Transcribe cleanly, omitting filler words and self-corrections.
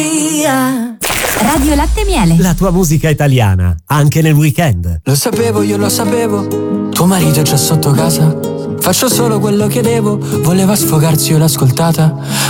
Radio Latte Miele. La tua musica italiana, anche nel weekend. Lo sapevo, io lo sapevo, tuo marito è già sotto casa. Faccio solo quello che devo, voleva sfogarsi, io l'ho ascoltata,